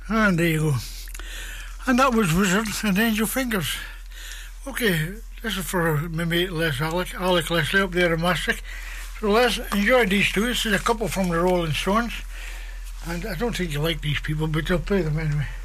And there you go. And that was Wizard and Angel Fingers. Okay, this is for my mate Les Alec Leslie up there in Maastricht. So Les, enjoy these two. This is a couple from the Rolling Stones. And I don't think you like these people, but I'll play them anyway.